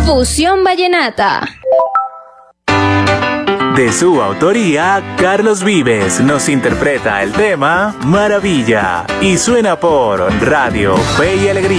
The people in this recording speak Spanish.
Fusión Vallenata. De su autoría, Carlos Vives nos interpreta el tema Maravilla y suena por Radio Fe y Alegría.